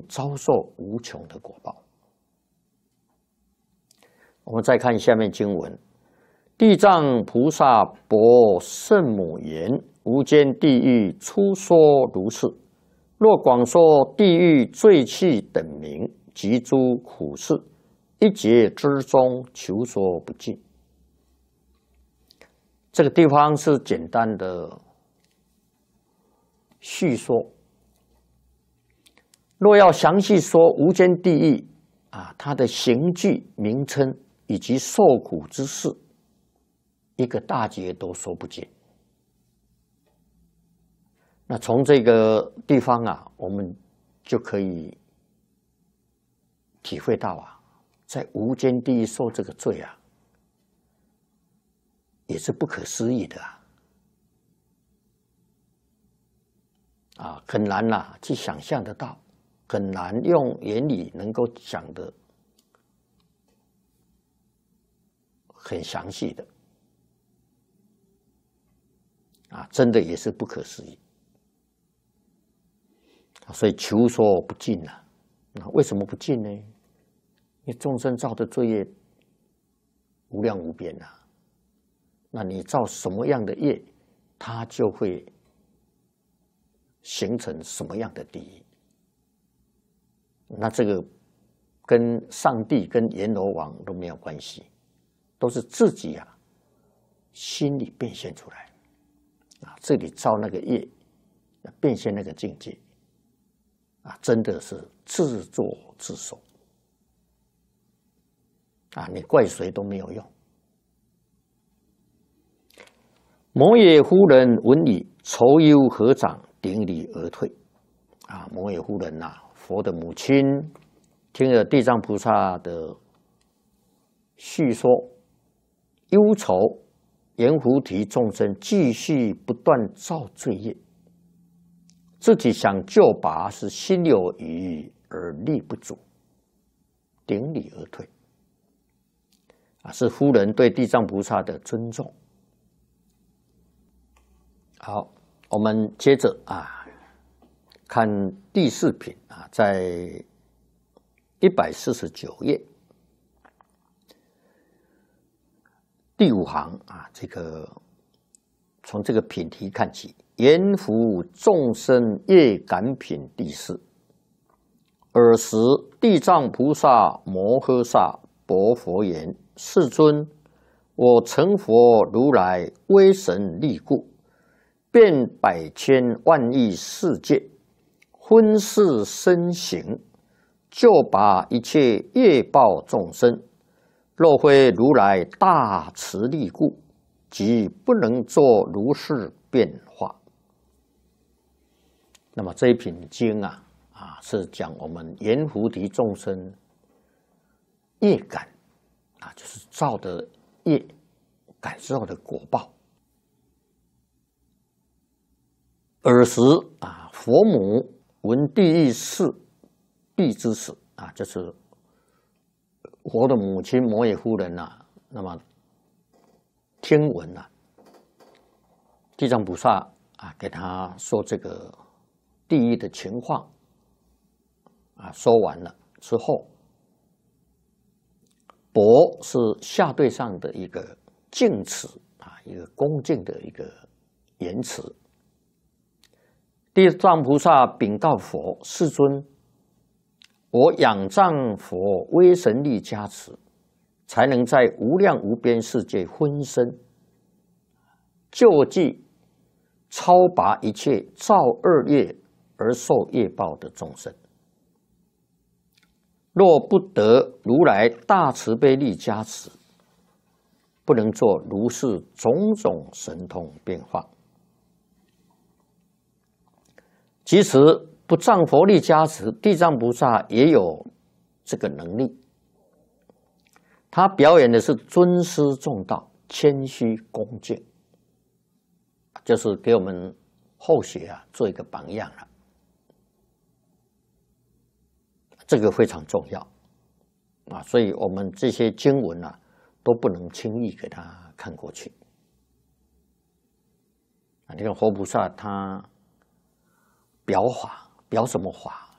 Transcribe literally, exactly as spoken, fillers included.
遭受无穷的果报。我们再看下面经文：地藏菩萨薄圣母言：无间地狱初说如是。若广说地狱罪趣等名及诸苦事，一劫之中求说不尽。这个地方是简单的叙说。若要详细说无间地狱啊，它的刑具、名称以及受苦之事，一个大劫都说不尽。那从这个地方啊，我们就可以体会到啊，在无间地狱受这个罪啊，也是不可思议的啊，啊，很难呐、啊、去想象得到，很难用言语能够讲得很详细的，啊，真的也是不可思议。所以求说不尽啊，那为什么不尽呢？因为众生造的罪业无量无边啊，那你造什么样的业，它就会形成什么样的地狱。那这个跟上帝跟阎罗王都没有关系，都是自己啊心里变现出来啊，这里造那个业，变现那个境界。啊，真的是自作自受啊！你怪谁都没有用。摩耶夫人闻已，愁忧合掌，顶礼而退。啊，摩耶夫人呐、啊，佛的母亲，听了地藏菩萨的叙说，忧愁阎浮提众生继续不断造罪业。自己想救拔，是心有余而力不足，顶礼而退。啊，是夫人对地藏菩萨的尊重。好，我们接着啊，看第四品啊，在一百四十九页第五行啊，这个从这个品题看起。阎浮众生业感品第四。尔时地藏菩萨摩诃萨薄佛言：世尊，我成佛如来威神力故，遍百千万亿世界，分世身形，救拔一切业报众生。若非如来大慈力故，即不能作如是变化。那么这一品经啊，啊是讲我们阎浮提众生业感啊，就是造的业感受的果报。尔时啊，佛母闻地狱事必之死啊，就是佛的母亲摩耶夫人呐、啊，那么听闻呐、啊，地藏菩萨啊给他说这个地狱的情况啊，说完了之后，薄是下对上的一个敬词啊，一个恭敬的一个言辞。地藏菩萨禀告佛：世尊，我仰仗佛威神力加持，才能在无量无边世界分身救济超拔一切造恶业而受业报的众生。若不得如来大慈悲力加持，不能做如是种种神通变化。即使不仗佛力加持，地藏菩萨也有这个能力。他表演的是尊师重道、谦虚恭敬，就是给我们后学啊做一个榜样了。这个非常重要啊，所以我们这些经文啊都不能轻易给他看过去啊。你看佛菩萨他表法，表什么法？